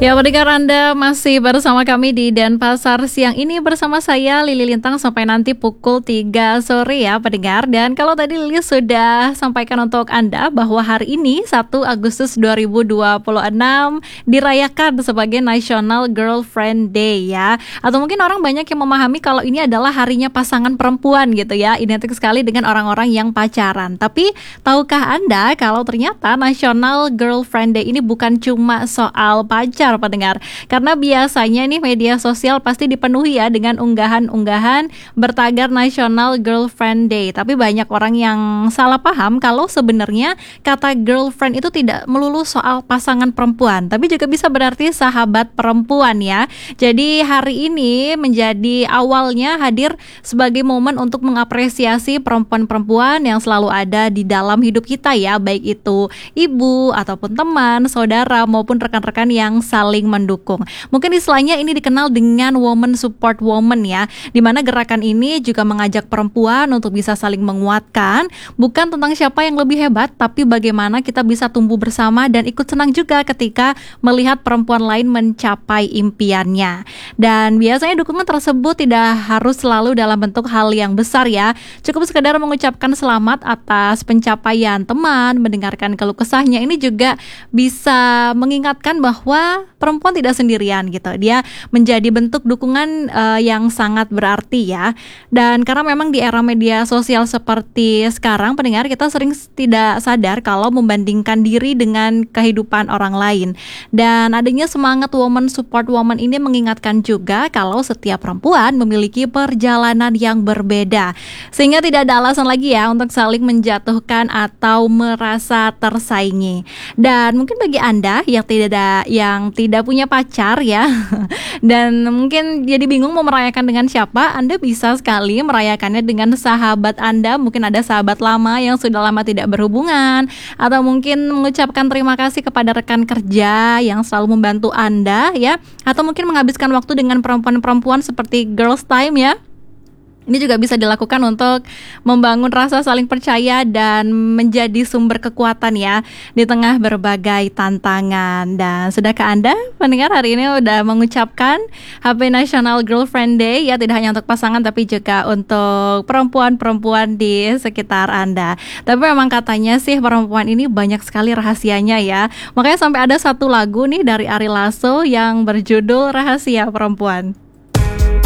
Ya, pendengar Anda masih bersama kami di Denpasar siang ini bersama saya Lili Lintang sampai nanti pukul 3 sore ya pendengar. Dan kalau tadi Lili sudah sampaikan untuk Anda bahwa hari ini 1 Agustus 2026 dirayakan sebagai National Girlfriend Day ya. Atau mungkin orang banyak yang memahami kalau ini adalah harinya pasangan perempuan gitu ya, identik sekali dengan orang-orang yang pacaran. Tapi tahukah Anda kalau ternyata National Girlfriend Day ini bukan cuma soal pacar pendengar, karena biasanya nih media sosial pasti dipenuhi ya dengan unggahan-unggahan bertagar National Girlfriend Day. Tapi banyak orang yang salah paham kalau sebenarnya kata girlfriend itu tidak melulu soal pasangan perempuan, tapi juga bisa berarti sahabat perempuan ya. Jadi hari ini menjadi awalnya hadir sebagai momen untuk mengapresiasi perempuan-perempuan yang selalu ada di dalam hidup kita ya, baik itu ibu ataupun teman, saudara maupun rekan-rekan yang saling mendukung. Mungkin istilahnya ini dikenal dengan Women Support Women ya, dimana gerakan ini juga mengajak perempuan untuk bisa saling menguatkan, bukan tentang siapa yang lebih hebat, tapi bagaimana kita bisa tumbuh bersama dan ikut senang juga ketika melihat perempuan lain mencapai impiannya. Dan biasanya dukungan tersebut tidak harus selalu dalam bentuk hal yang besar ya, cukup sekedar mengucapkan selamat atas pencapaian teman, mendengarkan keluh kesahnya, ini juga bisa mengingatkan bahwa perempuan tidak sendirian gitu. Dia menjadi bentuk dukungan yang sangat berarti ya. Dan karena memang di era media sosial seperti sekarang pendengar, kita sering tidak sadar kalau membandingkan diri dengan kehidupan orang lain. Dan adanya semangat Women Support Women ini mengingatkan juga kalau setiap perempuan memiliki perjalanan yang berbeda, sehingga tidak ada alasan lagi ya untuk saling menjatuhkan atau merasa tersaingi. Dan mungkin bagi Anda yang tidak punya pacar ya dan mungkin jadi bingung mau merayakan dengan siapa, Anda bisa sekali merayakannya dengan sahabat Anda. Mungkin ada sahabat lama yang sudah lama tidak berhubungan, atau mungkin mengucapkan terima kasih kepada rekan kerja yang selalu membantu Anda ya, atau mungkin menghabiskan waktu dengan perempuan-perempuan seperti girls time ya. Ini juga bisa dilakukan untuk membangun rasa saling percaya dan menjadi sumber kekuatan ya di tengah berbagai tantangan. Dan sudahkah Anda pendengar hari ini udah mengucapkan Happy National Girlfriend Day ya, tidak hanya untuk pasangan tapi juga untuk perempuan-perempuan di sekitar Anda. Tapi memang katanya sih perempuan ini banyak sekali rahasianya ya. Makanya sampai ada satu lagu nih dari Ari Lasso yang berjudul Rahasia Perempuan.